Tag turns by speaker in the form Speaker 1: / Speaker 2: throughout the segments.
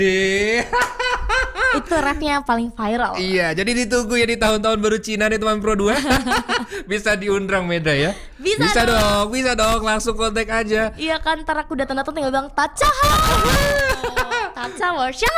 Speaker 1: Itu rapnya paling viral.
Speaker 2: Iya, jadi ditunggu ya di tahun-tahun baru Cina nih teman Pro 2. Bisa diundang Medra ya? Bisa dong, langsung kontak aja.
Speaker 1: Iya kan, ntar aku datang-datang tinggal bilang Tacha Worship.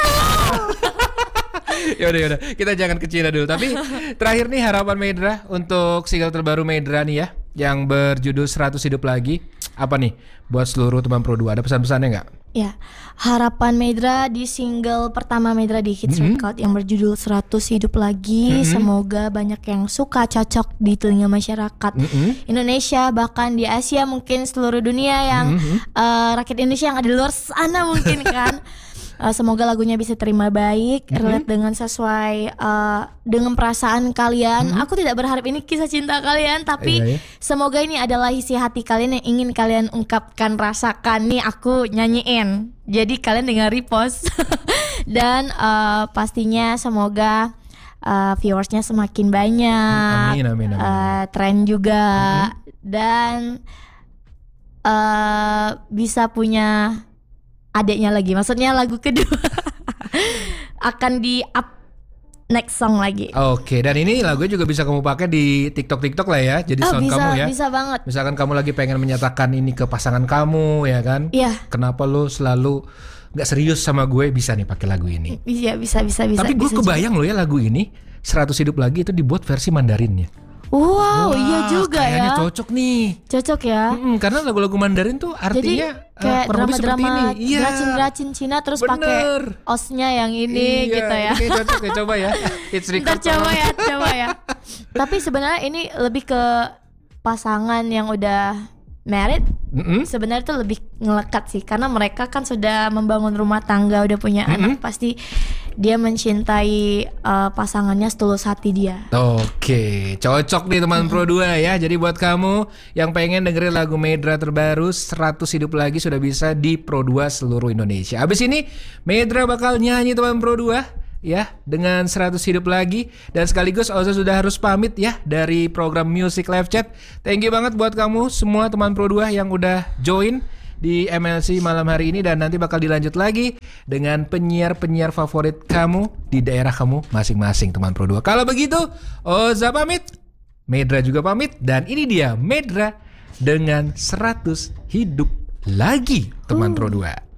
Speaker 2: Yaudah, kita jangan ke Cina dulu. Tapi terakhir nih harapan Medra untuk single terbaru Medra nih ya, yang berjudul 100 Hidup Lagi. Apa nih buat seluruh teman Pro 2? Ada pesan-pesannya nggak?
Speaker 1: Ya, harapan Medra di single pertama Medra di Hits Record yang berjudul 100 Hidup Lagi, semoga banyak yang suka, cocok di telinga masyarakat Indonesia, bahkan di Asia, mungkin seluruh dunia yang rakyat Indonesia yang ada di luar sana mungkin kan. Semoga lagunya bisa terima baik, relate dengan sesuai dengan perasaan kalian. Aku tidak berharap ini kisah cinta kalian, tapi semoga ini adalah isi hati kalian yang ingin kalian ungkapkan, rasakan. Nih aku nyanyiin, jadi kalian dengar repost. Dan pastinya semoga viewersnya semakin banyak.
Speaker 2: Amin.
Speaker 1: Tren juga dan bisa punya adeknya lagi, maksudnya lagu kedua akan di up next song lagi.
Speaker 2: Oke, dan ini lagunya juga bisa kamu pakai di TikTok lah ya, jadi sound
Speaker 1: bisa,
Speaker 2: kamu ya.
Speaker 1: Bisa banget.
Speaker 2: Misalkan kamu lagi pengen menyatakan ini ke pasangan kamu ya kan?
Speaker 1: Iya.
Speaker 2: Kenapa lo selalu nggak serius sama gue, bisa nih pakai lagu ini.
Speaker 1: Bisa.
Speaker 2: Tapi gue kebayang lo ya lagu ini 100 Hidup Lagi itu dibuat versi Mandarinnya.
Speaker 1: Wow, iya juga
Speaker 2: kayaknya
Speaker 1: ya.
Speaker 2: Cocok nih.
Speaker 1: Cocok ya.
Speaker 2: Karena lagu-lagu Mandarin tuh artinya
Speaker 1: kayak
Speaker 2: kurang lebih seperti ini. Iya.
Speaker 1: Geracin Cina terus pakai osnya yang ini gitu ya.
Speaker 2: Iya, cocok ya, coba ya. It's record.
Speaker 1: Coba ya. Tapi sebenarnya ini lebih ke pasangan yang udah married. Sebenarnya itu lebih ngelekat sih, karena mereka kan sudah membangun rumah tangga, udah punya anak, pasti dia mencintai pasangannya setulus hati dia.
Speaker 2: Oke, cocok nih teman Pro 2 ya. Jadi buat kamu yang pengen dengerin lagu Medra terbaru 100 Hidup Lagi sudah bisa di Pro 2 seluruh Indonesia. Abis ini Medra bakal nyanyi teman Pro 2 ya dengan 100 Hidup Lagi. Dan sekaligus Oza sudah harus pamit ya dari program Music Live Chat. Thank you banget buat kamu semua teman Pro 2 yang udah join di MLC malam hari ini, dan nanti bakal dilanjut lagi dengan penyiar-penyiar favorit kamu di daerah kamu masing-masing teman Pro 2. Kalau begitu Oza pamit, Medra juga pamit, dan ini dia Medra dengan 100 Hidup Lagi teman Pro 2.